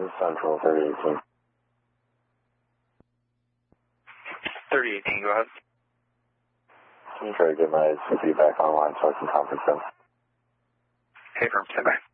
Central 3018. 3018, go ahead. I'm trying to get my feedback online so I can conference them. Hey, firm, stand by.